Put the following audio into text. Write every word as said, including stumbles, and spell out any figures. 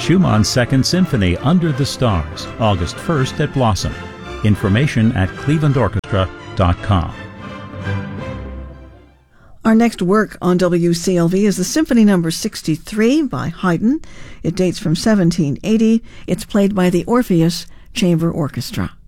Schumann's Second Symphony, Under the Stars, August first at Blossom. Information at cleveland orchestra dot com. Our next work on W C L V is the Symphony Number sixty-three by Haydn. It dates from seventeen eighty. It's played by the Orpheus Chamber Orchestra.